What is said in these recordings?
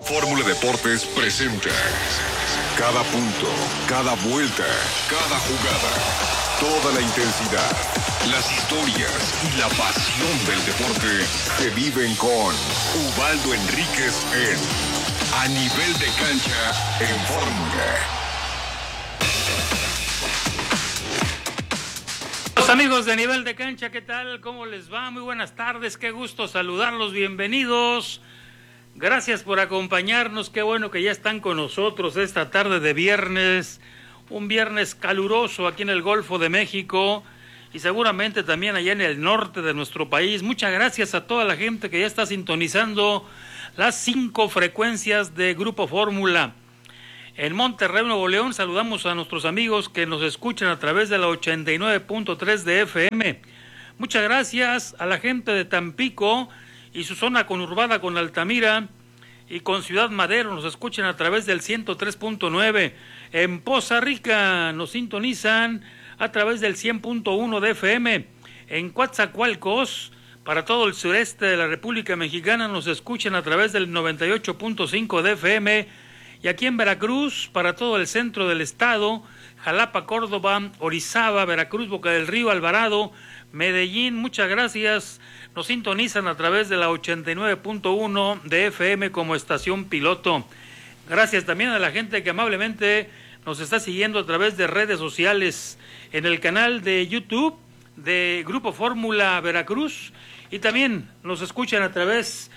Fórmula Deportes presenta cada punto, cada vuelta, cada jugada, toda la intensidad, las historias y la pasión del deporte se viven con Ubaldo Enríquez en A Nivel de Cancha en Fórmula. Los amigos de Nivel de Cancha, ¿qué tal? ¿Cómo les va? Muy buenas tardes, qué gusto saludarlos, bienvenidos. Gracias por acompañarnos, qué bueno que ya están con nosotros esta tarde de viernes, un viernes caluroso aquí en el Golfo de México y seguramente también allá en el norte de nuestro país. Muchas gracias a toda la gente que ya está sintonizando las 5 frecuencias de Grupo Fórmula. En Monterrey, Nuevo León, saludamos a nuestros amigos que nos escuchan a través de la 89.3 de FM. Muchas gracias a la gente de Tampico y su zona conurbada con Altamira y con Ciudad Madero, nos escuchan a través del 103.9. En Poza Rica nos sintonizan a través del 100.1 de FM. En Coatzacoalcos, para todo el sureste de la República Mexicana, nos escuchan a través del 98.5 de FM. Y aquí en Veracruz, para todo el centro del estado, Jalapa, Córdoba, Orizaba, Veracruz, Boca del Río, Alvarado, Medellín, muchas gracias. Nos sintonizan a través de la 89.1 de FM como estación piloto. Gracias también a la gente que amablemente nos está siguiendo a través de redes sociales, en el canal de YouTube de Grupo Fórmula Veracruz, y también nos escuchan a través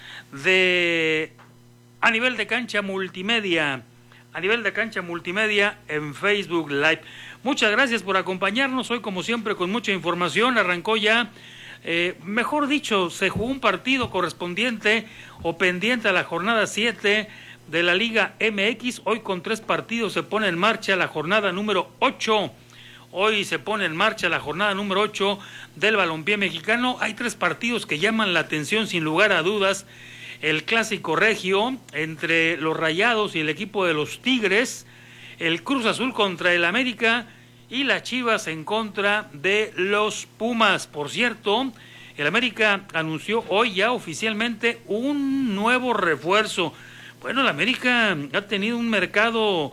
de A Nivel de Cancha Multimedia, A Nivel de Cancha Multimedia en Facebook Live. Muchas gracias por acompañarnos hoy, como siempre, con mucha información. Arrancó ya, mejor dicho, se jugó un partido correspondiente o pendiente a la jornada 7 de la Liga MX. Hoy con 3 partidos se pone en marcha la jornada número 8. Hoy se pone en marcha la jornada número 8 del balompié mexicano. Hay 3 partidos que llaman la atención sin lugar a dudas. El clásico regio entre los Rayados y el equipo de los Tigres, el Cruz Azul contra el América y las Chivas en contra de los Pumas. Por cierto, el América anunció hoy ya oficialmente un nuevo refuerzo. Bueno, el América ha tenido un mercado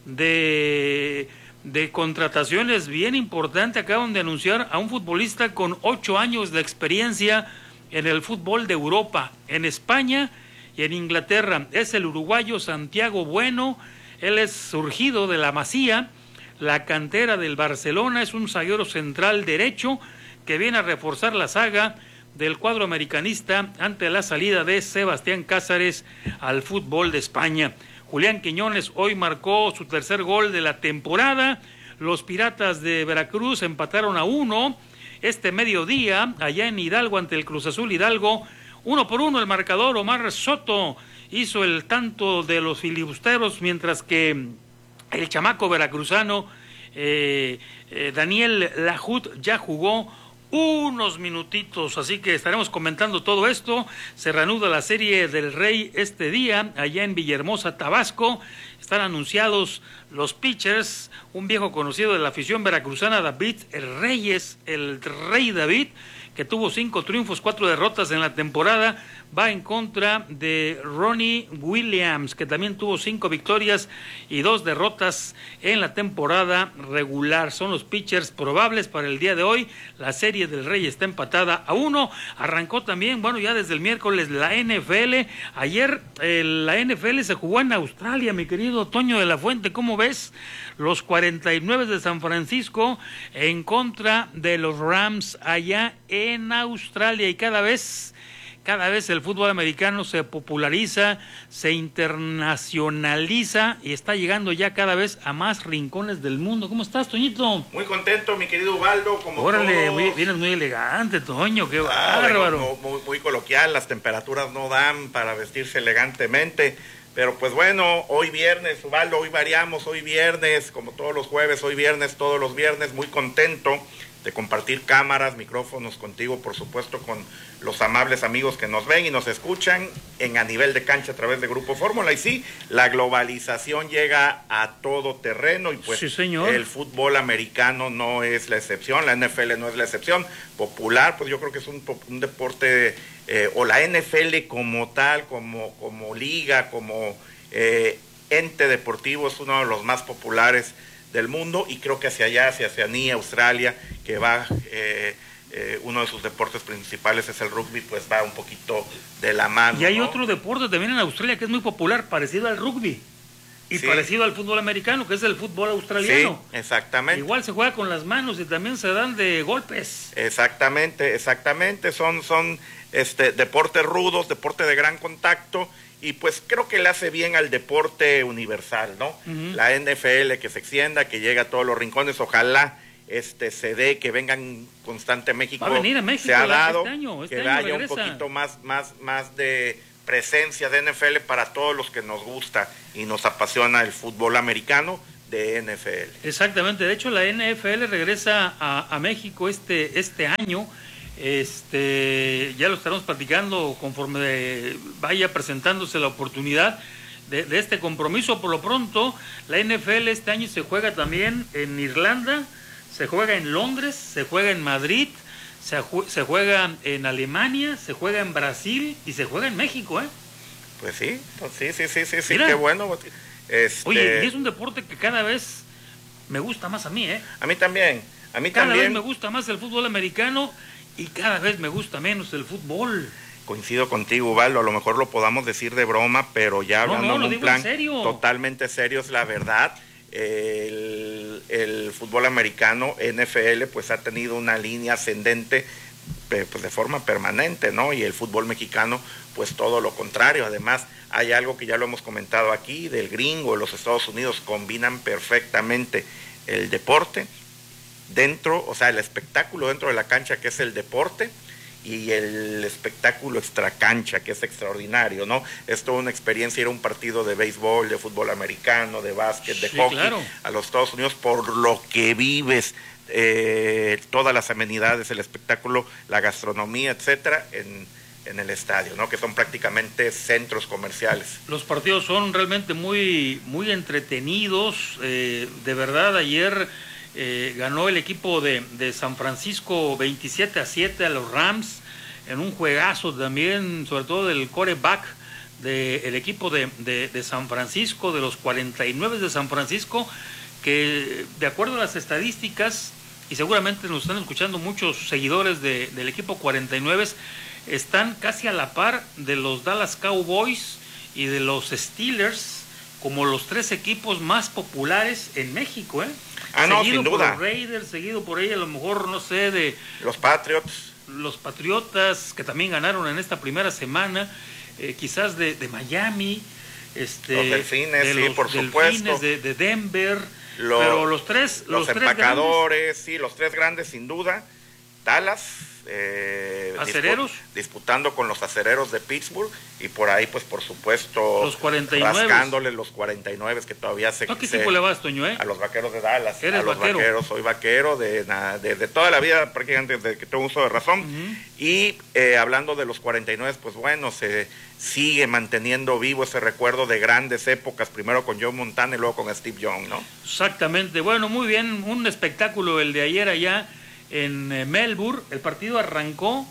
de contrataciones bien importante. Acaban de anunciar a un futbolista con 8 años de experiencia en el fútbol de Europa, en España y en Inglaterra. Es el uruguayo Santiago Bueno. Él es surgido de la Masía, la cantera del Barcelona. Es un zaguero central derecho que viene a reforzar la saga del cuadro americanista ante la salida de Sebastián Cáceres al fútbol de España. Julián Quiñones hoy marcó su tercer gol de la temporada. Los Piratas de Veracruz empataron a 1 este mediodía, allá en Hidalgo, ante el Cruz Azul Hidalgo. 1-1 el marcador. Omar Soto hizo el tanto de los filibusteros, mientras que el chamaco veracruzano Daniel Lajut ya jugó unos minutitos, así que estaremos comentando todo esto. Se reanuda la Serie del Rey este día, allá en Villahermosa, Tabasco. Están anunciados los pitchers, un viejo conocido de la afición veracruzana, David el Rey David, que tuvo 5 triunfos, 4 derrotas en la temporada, va en contra de Ronnie Williams, que también tuvo 5 victorias y 2 derrotas en la temporada regular. Son los pitchers probables para el día de hoy. La Serie del Rey está empatada a 1. Arrancó también, bueno, ya desde el miércoles la NFL. Ayer la NFL se jugó en Australia, mi querido Toño de la Fuente. ¿Cómo ves? Los 49 de San Francisco en contra de los Rams allá en Australia. Y cada vez el fútbol americano se populariza, se internacionaliza y está llegando ya cada vez a más rincones del mundo. ¿Cómo estás, Toñito? Muy contento, mi querido Ubaldo. Órale, vienes muy elegante, Toño, qué bárbaro. Muy coloquial, las temperaturas no dan para vestirse elegantemente. Pero pues bueno, hoy viernes, Ubaldo, hoy variamos, hoy viernes, como todos los jueves, hoy viernes, todos los viernes, muy contento de compartir cámaras, micrófonos contigo, por supuesto, con los amables amigos que nos ven y nos escuchan A Nivel de Cancha a través de Grupo Fórmula. Y sí, la globalización llega a todo terreno y pues sí, señor. El fútbol americano no es la excepción, la NFL no es la excepción. Popular, pues yo creo que es un deporte, o la NFL como tal, como liga, como ente deportivo, es uno de los más populares del mundo, y creo que hacia allá, hacia Oceanía, Australia, que va, uno de sus deportes principales es el rugby, pues va un poquito de la mano. Y hay, ¿no?, otro deporte también en Australia que es muy popular, parecido al rugby y sí, parecido al fútbol americano, que es el fútbol australiano. Sí, exactamente. Igual se juega con las manos y también se dan de golpes. Exactamente, son deportes rudos, deporte de gran contacto, y pues creo que le hace bien al deporte universal, ¿no? La NFL que se extienda, que llegue a todos los rincones, ojalá se dé, que vengan constante a México. Va a venir a México, se ha dado, este año que haya un poquito más de presencia de NFL para todos los que nos gusta y nos apasiona el fútbol americano de NFL. Exactamente, de hecho la NFL regresa a México este año. Ya lo estaremos platicando conforme vaya presentándose la oportunidad de este compromiso. Por lo pronto, la NFL este año se juega también en Irlanda, se juega en Londres, se juega en Madrid, se juega en Alemania, se juega en Brasil y se juega en México, ¿eh? Pues sí, mira, qué bueno. Oye, y es un deporte que cada vez me gusta más a mí, ¿eh? A mí también. Cada vez me gusta más el fútbol americano y cada vez me gusta menos el fútbol. Coincido contigo, Ubaldo, a lo mejor lo podamos decir de broma, pero ya hablando en un plan totalmente serio, es la verdad. El fútbol americano, NFL, pues ha tenido una línea ascendente pues de forma permanente, ¿no? Y el fútbol mexicano, pues todo lo contrario. Además, hay algo que ya lo hemos comentado aquí, del gringo, los Estados Unidos combinan perfectamente el deporte dentro, o sea, el espectáculo dentro de la cancha, que es el deporte, y el espectáculo extracancha, que es extraordinario, ¿no? Es toda una experiencia ir a un partido de béisbol, de fútbol americano, de básquet, de hockey, claro, a los Estados Unidos, por lo que vives, todas las amenidades, el espectáculo, la gastronomía, etcétera, en el estadio, ¿no? Que son prácticamente centros comerciales. Los partidos son realmente muy entretenidos, de verdad. Ayer ganó el equipo de San Francisco 27-7 a los Rams, en un juegazo también, sobre todo del quarterback del equipo de San Francisco, de los 49 de San Francisco, que de acuerdo a las estadísticas, y seguramente nos están escuchando muchos seguidores del equipo 49, están casi a la par de los Dallas Cowboys y de los Steelers como los tres equipos más populares en México, ¿eh? No, sin duda. Seguido por los Raiders, seguido por ahí a lo mejor, no sé, de los Patriots. Los Patriotas, que también ganaron en esta primera semana, quizás de Miami, los Delfines, sí, por supuesto. De Denver, pero los empacadores, sí, los tres grandes sin duda. Dallas, acereros, disputando con los acereros de Pittsburgh, y por ahí pues por supuesto los 49, rascándoles los 49 que todavía se... ¿A qué equipo le vas, Toño, a los Vaqueros de Dallas? ¿Eres a los vaquero? Vaqueros, soy vaquero de toda la vida, prácticamente desde que tengo uso de razón. Y hablando de los 49, pues bueno, se sigue manteniendo vivo ese recuerdo de grandes épocas, primero con Joe Montana y luego con Steve Young, ¿no? Exactamente. Bueno, muy bien, un espectáculo el de ayer allá en Melbourne. El partido arrancó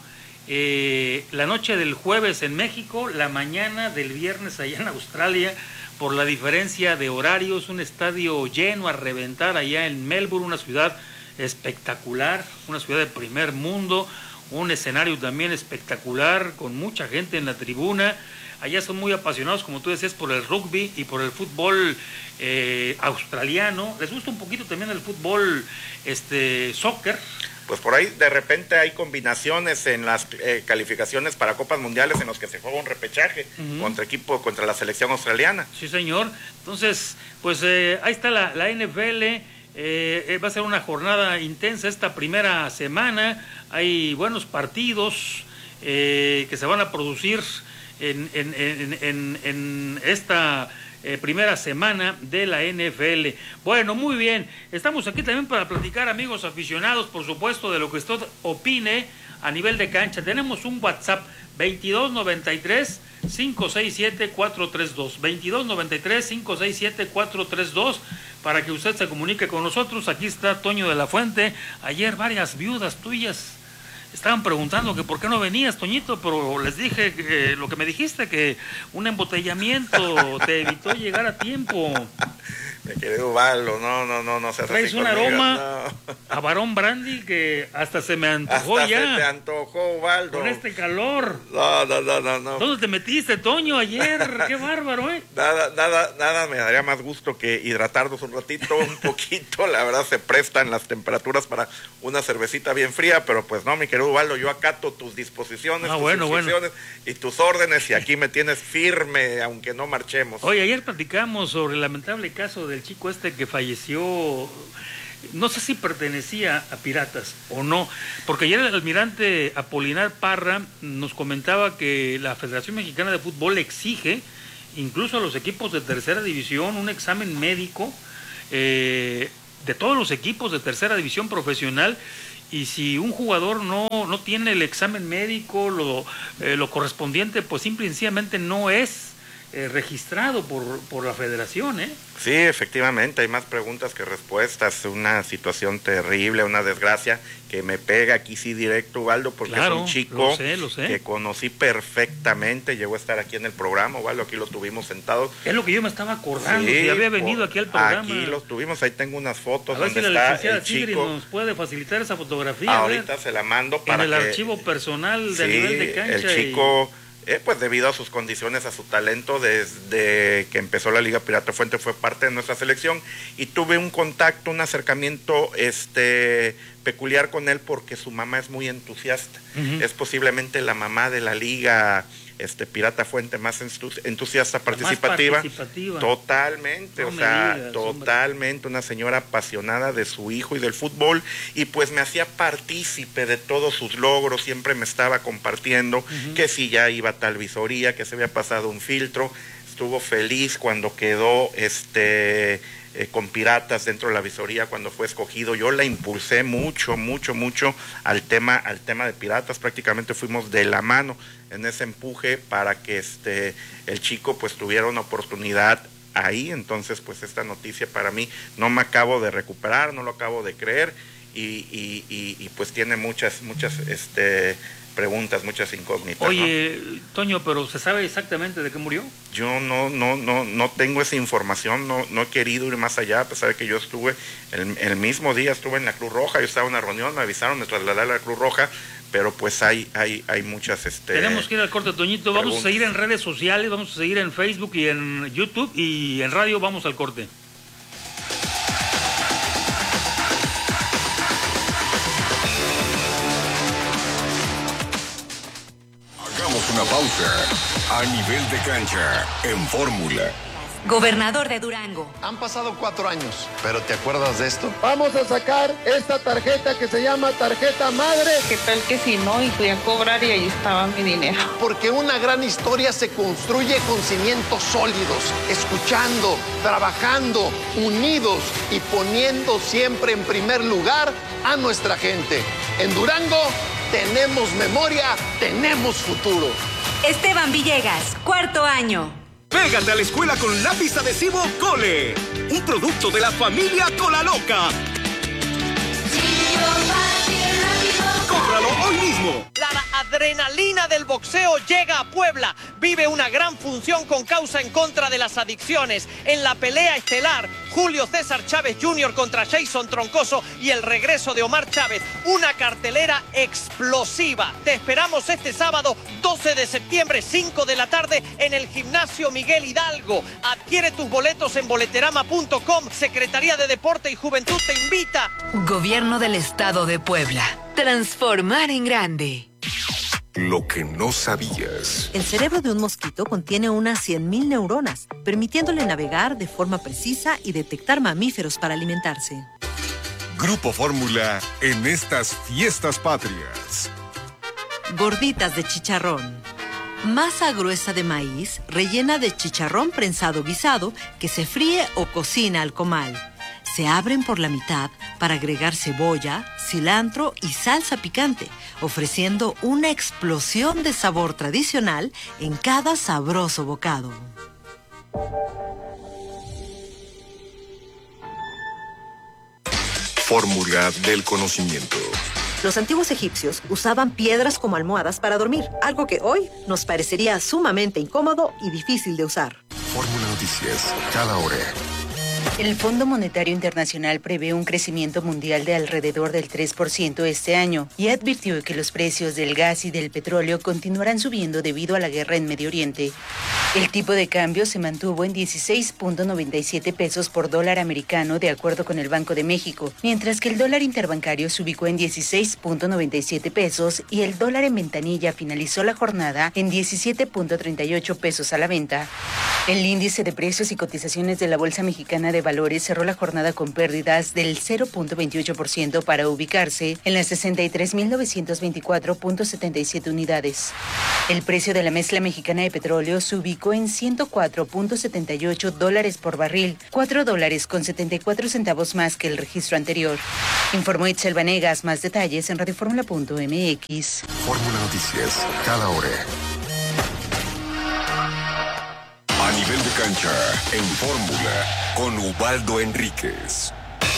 la noche del jueves en México, la mañana del viernes allá en Australia, por la diferencia de horarios. Un estadio lleno a reventar allá en Melbourne, una ciudad espectacular, una ciudad de primer mundo, un escenario también espectacular, con mucha gente en la tribuna. Allá son muy apasionados, como tú decías, por el rugby y por el fútbol australiano. Les gusta un poquito también el fútbol soccer. Pues por ahí de repente hay combinaciones en las calificaciones para Copas Mundiales en los que se juega un repechaje contra la selección australiana. Sí, señor. Entonces, pues ahí está la NFL. Va a ser una jornada intensa esta primera semana. Hay buenos partidos que se van a producir en esta primera semana de la NFL. Bueno, muy bien, estamos aquí también para platicar, amigos aficionados, por supuesto, de lo que usted opine a nivel de cancha. Tenemos un WhatsApp 2293-567-432, 2293-567-432, para que usted se comunique con nosotros. Aquí está Toño de la Fuente. Ayer varias viudas tuyas estaban preguntando que por qué no venías, Toñito, pero les dije lo que me dijiste, que un embotellamiento te evitó llegar a tiempo. Mi querido Ubaldo, no seas traes así un conmigo, aroma no. a varón brandy que hasta se me antojó hasta ya. se te antojó, Ubaldo. Con este calor. No. ¿Dónde te metiste, Toño, ayer? Qué bárbaro, ¿eh? Nada me daría más gusto que hidratarnos un ratito, un poquito. La verdad se prestan las temperaturas para una cervecita bien fría, pero pues no, mi querido Ubaldo, yo acato tus disposiciones, tus instrucciones y tus órdenes, y aquí me tienes firme, aunque no marchemos. Oye, ayer platicamos sobre el lamentable caso del chico este que falleció. No sé si pertenecía a Piratas o no, porque ayer el almirante Apolinar Parra nos comentaba que la Federación Mexicana de Fútbol exige incluso a los equipos de tercera división un examen médico de todos los equipos de tercera división profesional, y si un jugador no tiene el examen médico, lo correspondiente, pues simple y sencillamente no es registrado por la federación, ¿eh? Sí, efectivamente, hay más preguntas que respuestas. Una situación terrible, una desgracia que me pega aquí sí directo, Ubaldo, porque claro, es un chico lo sé. que conocí perfectamente, llegó a estar aquí en el programa, Ubaldo, aquí lo tuvimos sentados. Es lo que yo me estaba acordando, sí, si había venido aquí al programa. Aquí los tuvimos, ahí tengo unas fotos a ver donde si la está el Sigrid chico. nos puede facilitar esa fotografía. Ahorita se la mando para en el archivo personal de nivel de cancha. El chico... pues debido a sus condiciones, a su talento, desde que empezó la Liga Pirata Fuente fue parte de nuestra selección, y tuve un contacto, un acercamiento peculiar con él porque su mamá es muy entusiasta. Es posiblemente la mamá de la Liga Pirata Fuente más entusiasta, participativa. Totalmente, no, o sea, digas, totalmente, una señora apasionada de su hijo y del fútbol, y pues me hacía partícipe de todos sus logros, siempre me estaba compartiendo que si ya iba a tal visoría, que se había pasado un filtro. Estuvo feliz cuando quedó con Piratas dentro de la visoría, cuando fue escogido. Yo la impulsé mucho al tema de Piratas. Prácticamente fuimos de la mano en ese empuje para que el chico pues tuviera una oportunidad ahí. Entonces pues esta noticia para mí no me acabo de recuperar, no lo acabo de creer, y pues tiene muchas preguntas, muchas incógnitas. Oye, ¿no? Toño, pero ¿se sabe exactamente de qué murió? Yo no tengo esa información, no he querido ir más allá, a pesar de que yo estuve, el mismo día estuve en la Cruz Roja, yo estaba en una reunión, me avisaron de trasladar a la Cruz Roja, pero pues hay muchas tenemos que ir al corte, Toñito, preguntas. Vamos a seguir en redes sociales, vamos a seguir en Facebook y en YouTube, y en radio. Vamos al corte. Una pausa. A nivel de cancha, en Fórmula. Gobernador de Durango. Han pasado 4 años, pero ¿te acuerdas de esto? Vamos a sacar esta tarjeta que se llama tarjeta madre. ¿Qué tal que si no? Y fui a cobrar y ahí estaba mi dinero. Porque una gran historia se construye con cimientos sólidos, escuchando, trabajando, unidos y poniendo siempre en primer lugar a nuestra gente. En Durango tenemos memoria, tenemos futuro. Esteban Villegas, 4º año. Pégate a la escuela con lápiz adhesivo Cole, un producto de la familia Colaloca. ¡Cómpralo hoy mismo! La adrenalina del boxeo llega a Puebla. Vive una gran función con causa en contra de las adicciones. En la pelea estelar, Julio César Chávez Jr. contra Jason Troncoso y el regreso de Omar Chávez. Una cartelera explosiva. Te esperamos este sábado 12 de septiembre, 5 de la tarde, en el Gimnasio Miguel Hidalgo. Adquiere tus boletos en boleterama.com. Secretaría de Deporte y Juventud te invita. Gobierno del Estado de Puebla. Transformar en grande. Lo que no sabías. El cerebro de un mosquito contiene unas 100,000 neuronas, permitiéndole navegar de forma precisa y detectar mamíferos para alimentarse. Grupo Fórmula en estas fiestas patrias. Gorditas de chicharrón. Masa gruesa de maíz rellena de chicharrón prensado guisado que se fríe o cocina al comal. Se abren por la mitad para agregar cebolla, cilantro y salsa picante, ofreciendo una explosión de sabor tradicional en cada sabroso bocado. Fórmula del conocimiento. Los antiguos egipcios usaban piedras como almohadas para dormir, algo que hoy nos parecería sumamente incómodo y difícil de usar. Fórmula Noticias, cada hora. El Fondo Monetario Internacional prevé un crecimiento mundial de alrededor del 3% este año y advirtió que los precios del gas y del petróleo continuarán subiendo debido a la guerra en Medio Oriente. El tipo de cambio se mantuvo en 16.97 pesos por dólar americano, de acuerdo con el Banco de México, mientras que el dólar interbancario se ubicó en 16.97 pesos y el dólar en ventanilla finalizó la jornada en 17.38 pesos a la venta. El índice de precios y cotizaciones de la Bolsa Mexicana de Valores cerró la jornada con pérdidas del 0.28% para ubicarse en las 63.924.77 unidades. El precio de la mezcla mexicana de petróleo se ubicó en $104.78 por barril, $4.74 más que el registro anterior. Informó Itzel Vanegas. Más detalles en radioformula.mx. Fórmula Noticias, cada hora. A nivel de cancha, en Fórmula, con Ubaldo Enríquez.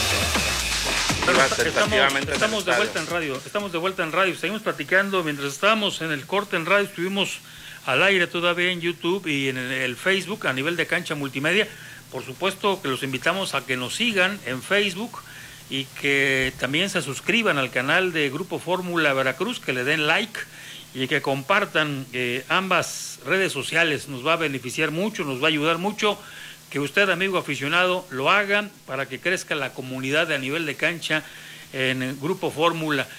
Estamos de vuelta en radio, seguimos platicando. Mientras estábamos en el corte en radio, estuvimos al aire todavía en YouTube y en el Facebook, a nivel de cancha multimedia. Por supuesto que los invitamos a que nos sigan en Facebook y que también se suscriban al canal de Grupo Fórmula Veracruz, que le den like y que compartan ambas redes sociales. Nos va a beneficiar mucho, nos va a ayudar mucho que usted, amigo aficionado, lo haga para que crezca la comunidad a nivel de cancha en el Grupo Fórmula.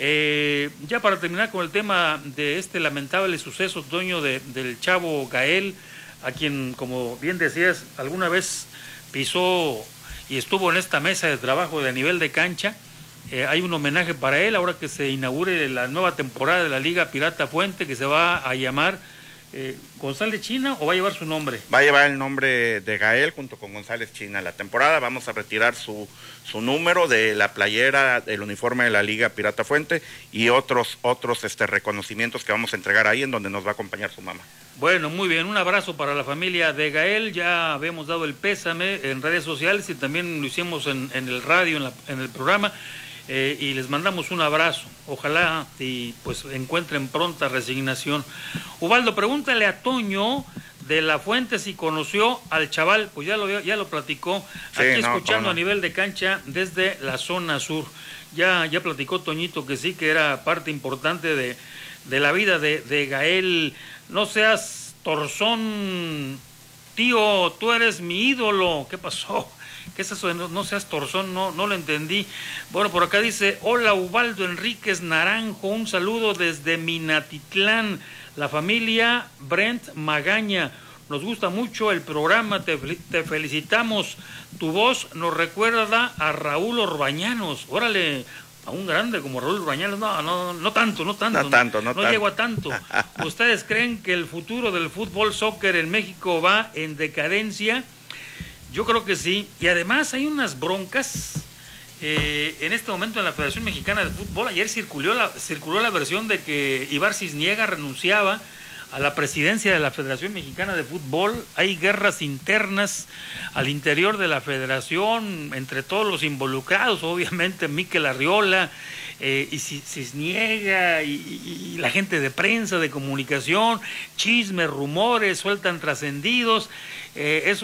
Ya para terminar con el tema de este lamentable suceso, Toño, del chavo Gael, a quien, como bien decías, alguna vez pisó y estuvo en esta mesa de trabajo de nivel de cancha. Hay un homenaje para él ahora que se inaugure la nueva temporada de la Liga Pirata Fuente, que se va a llamar González China, ¿o va a llevar su nombre? Va a llevar el nombre de Gael junto con González China. La temporada vamos a retirar su número de la playera, del uniforme de la Liga Pirata Fuente y otros reconocimientos que vamos a entregar ahí, en donde nos va a acompañar su mamá. Bueno, muy bien, un abrazo para la familia de Gael. Ya habíamos dado el pésame en redes sociales y también lo hicimos en el radio, en el programa. Y les mandamos un abrazo, ojalá y pues encuentren pronta resignación. Ubaldo, pregúntale a Toño de la Fuente si conoció al chaval, pues ya lo platicó, sí, aquí escuchando a nivel de cancha desde la zona sur. Ya platicó Toñito que sí, que era parte importante de la vida de Gael. No seas torzón, tío, tú eres mi ídolo. ¿Qué pasó? ¿Qué es eso de no seas torzón? No lo entendí. Bueno, por acá dice, hola Ubaldo Enríquez Naranjo, un saludo desde Minatitlán, la familia Brent Magaña. Nos gusta mucho el programa, te felicitamos. Tu voz nos recuerda a Raúl Orbañanos. Órale, a un grande como Raúl Orbañanos. No tanto. No llego a tanto. ¿Ustedes creen que el futuro del fútbol soccer en México va en decadencia? Yo creo que sí, y además hay unas broncas en este momento en la Federación Mexicana de Fútbol. Ayer circuló la versión de que Ibar Cisniega renunciaba a la presidencia de la Federación Mexicana de Fútbol. Hay guerras internas al interior de la federación, entre todos los involucrados, obviamente Mikel Arriola, y Cisniega, y la gente de prensa, de comunicación, chismes, rumores, sueltan trascendidos. Es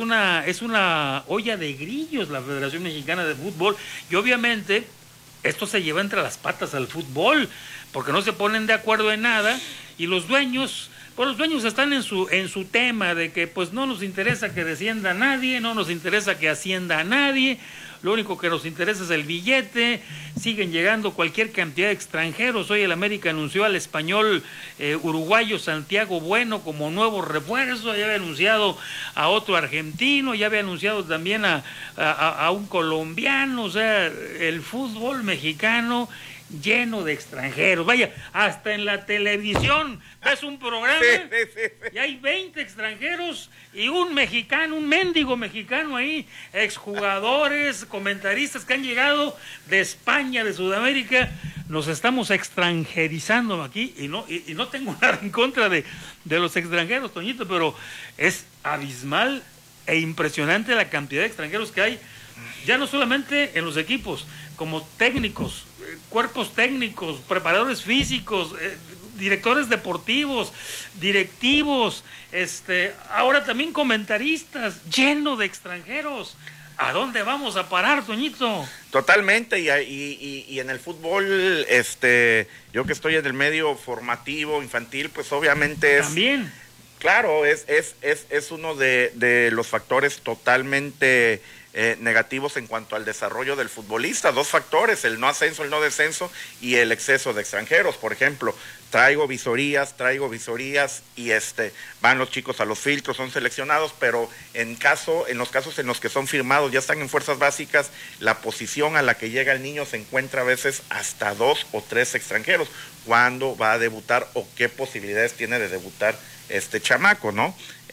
una olla de grillos la Federación Mexicana de Fútbol, y obviamente esto se lleva entre las patas al fútbol, porque no se ponen de acuerdo en nada, y los dueños están en su tema de que pues no nos interesa que descienda a nadie, no nos interesa que ascienda a nadie, lo único que nos interesa es el billete. Siguen llegando cualquier cantidad de extranjeros. Hoy el América anunció al español uruguayo Santiago Bueno como nuevo refuerzo, ya había anunciado a otro argentino, ya había anunciado también a un colombiano. O sea, el fútbol mexicano lleno de extranjeros. Vaya, hasta en la televisión ves un programa y hay 20 extranjeros y un mexicano, un mendigo mexicano ahí, exjugadores, comentaristas que han llegado de España, de Sudamérica. Nos estamos extranjerizando aquí y no tengo nada en contra de los extranjeros, Toñito, pero es abismal e impresionante la cantidad de extranjeros que hay, ya no solamente en los equipos, como técnicos, cuerpos técnicos, preparadores físicos, directores deportivos, directivos, ahora también comentaristas, lleno de extranjeros. ¿A dónde vamos a parar, Toñito? Totalmente, y en el fútbol, yo que estoy en el medio formativo, infantil, pues obviamente es... También. Claro, es uno de los factores totalmente negativos en cuanto al desarrollo del futbolista. 2 factores, el no ascenso, el no descenso y el exceso de extranjeros. Por ejemplo, traigo visorías y van los chicos a los filtros, son seleccionados, pero en los casos en los que son firmados, ya están en fuerzas básicas, la posición a la que llega el niño se encuentra a veces hasta 2 o 3 extranjeros. ¿Cuándo va a debutar o qué posibilidades tiene de debutar este chamaco, no?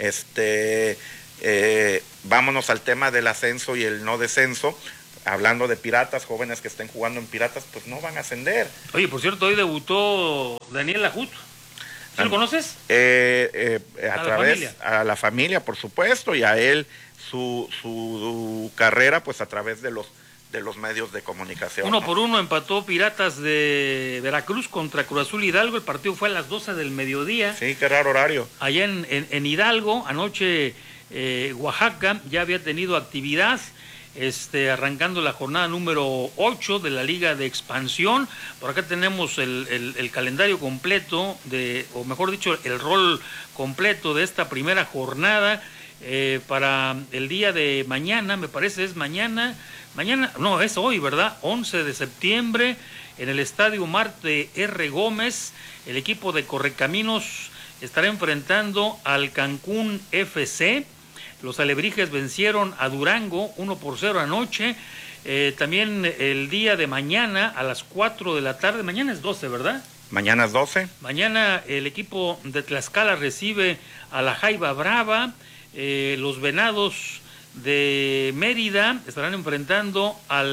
Vámonos al tema del ascenso y el no descenso. Hablando de Piratas, jóvenes que estén jugando en Piratas, pues no van a ascender. Oye, por cierto, hoy debutó Daniel Lajut. ¿Sí lo conoces? A la familia, por supuesto, y a él su carrera, pues a través de los medios de comunicación. 1-1 empató Piratas de Veracruz contra Cruz Azul Hidalgo. El partido fue a las 12 del mediodía. Sí, qué raro horario. Allá en Hidalgo, anoche Oaxaca ya había tenido actividad, arrancando la jornada número 8 de la Liga de Expansión. Por acá tenemos el calendario completo, o mejor dicho, el rol completo de esta primera jornada para el día de mañana, me parece es mañana, no, es hoy, ¿verdad? 11 de septiembre, en el Estadio Marte R. Gómez, el equipo de Correcaminos estará enfrentando al Cancún FC. Los alebrijes vencieron a Durango 1-0 anoche. También el día de mañana a las 4 de la tarde, mañana es 12, ¿verdad? Mañana es 12. Mañana el equipo de Tlaxcala recibe a la Jaiba Brava. Los Venados de Mérida estarán enfrentando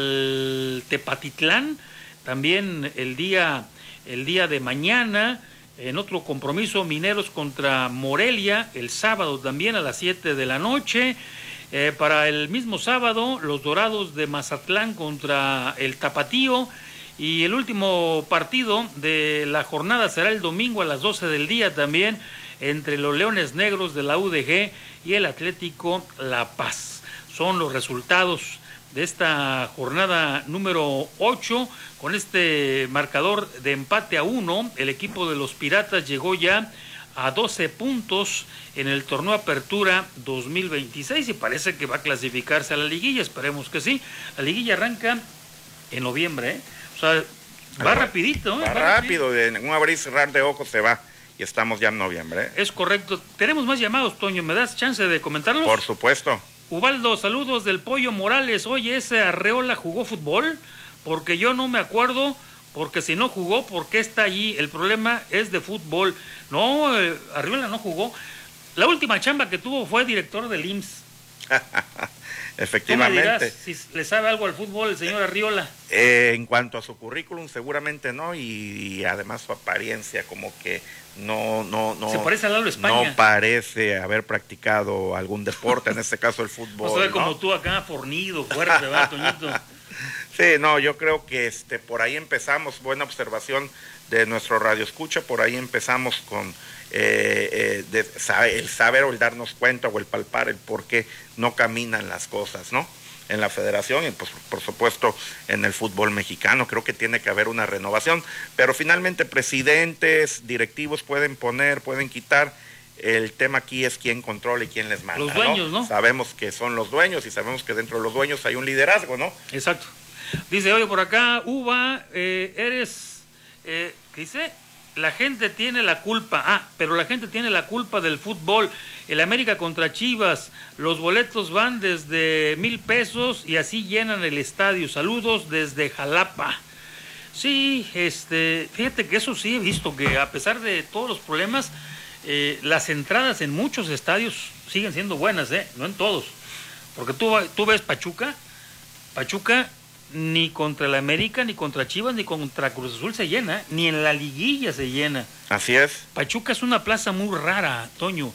al Tepatitlán también el día de mañana. En otro compromiso, Mineros contra Morelia, el sábado también a las 7 de la noche. Para el mismo sábado, los Dorados de Mazatlán contra el Tapatío. Y el último partido de la jornada será el domingo a las 12 del día también, entre los Leones Negros de la UDG y el Atlético La Paz. Son los resultados de esta jornada número 8, con este marcador de empate a 1, el equipo de los Piratas llegó ya a 12 puntos en el torneo Apertura 2026 y parece que va a clasificarse a la liguilla, esperemos que sí. La liguilla arranca en noviembre, o sea, va rapidito. Va rápido, en un abrir y cerrar de ojos se va. Y estamos ya en noviembre. Es correcto. Tenemos más llamados, Toño. ¿Me das chance de comentarlos? Por supuesto. Ubaldo, saludos del Pollo Morales. Oye, ¿ese Arreola jugó fútbol? Porque yo no me acuerdo, porque si no jugó, ¿por qué está allí? El problema es de fútbol. No, Arreola no jugó. La última chamba que tuvo fue director del IMSS. Efectivamente. ¿Tú me dirás si le sabe algo al fútbol el señor Arriola? En cuanto a su currículum, seguramente no, y además su apariencia, como que no se parece al Lalo España. No parece haber practicado algún deporte, en este caso el fútbol. O sea, como tú acá, fornido, fuerte, ¿verdad, Toñito? Sí, no, yo creo que por ahí empezamos, buena observación de nuestro radio escucha, por ahí empezamos con el saber o el darnos cuenta o el palpar el por qué no caminan las cosas, ¿no? En la federación y pues por supuesto en el fútbol mexicano. Creo que tiene que haber una renovación, pero finalmente presidentes, directivos pueden poner, pueden quitar. El tema aquí es quién controla y quién les manda. Los dueños, ¿no? Sabemos que son los dueños y sabemos que dentro de los dueños hay un liderazgo, ¿no? Exacto. Dice, oye, por acá, Uva, eres, ¿qué dice? La gente tiene la culpa, pero la gente tiene la culpa del fútbol. El América contra Chivas, los boletos van desde $1,000 y así llenan el estadio. Saludos desde Jalapa. Sí, fíjate que eso sí he visto, que a pesar de todos los problemas, las entradas en muchos estadios siguen siendo buenas, no en todos. Porque tú ves Pachuca ni contra el América, ni contra Chivas, ni contra Cruz Azul se llena, ni en la liguilla se llena. Así es. Pachuca es una plaza muy rara, Toño.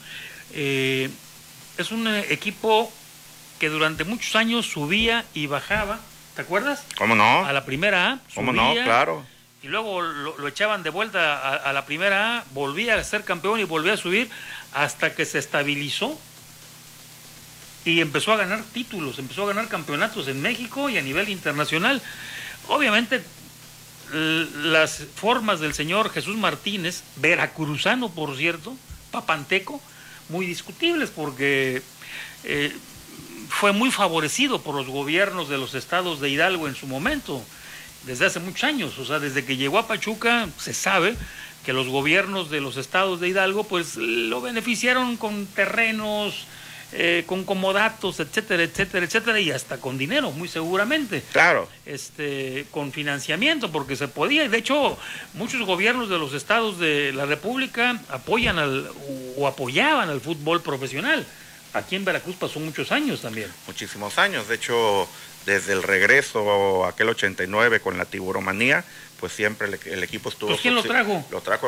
Es un equipo que durante muchos años subía y bajaba, ¿te acuerdas? ¿Cómo no? A la primera A. ¿Cómo no? Claro. Y luego lo echaban de vuelta a la primera A, volvía a ser campeón y volvía a subir hasta que se estabilizó y empezó a ganar títulos, empezó a ganar campeonatos en México y a nivel internacional. Obviamente las formas del señor Jesús Martínez, veracruzano por cierto, papanteco, muy discutibles porque fue muy favorecido por los gobiernos de los estados de Hidalgo en su momento, desde hace muchos años. O sea, desde que llegó a Pachuca se sabe que los gobiernos de los estados de Hidalgo pues lo beneficiaron con terrenos, con comodatos, etcétera, etcétera, etcétera, y hasta con dinero, muy seguramente. Claro. Con financiamiento, porque se podía, y de hecho muchos gobiernos de los estados de la República apoyaban al fútbol profesional. Aquí en Veracruz pasó muchos años también. Muchísimos años, de hecho, desde el regreso aquel 89 con la tiburomanía, pues siempre el equipo estuvo... ¿Pues quién lo trajo? Lo trajo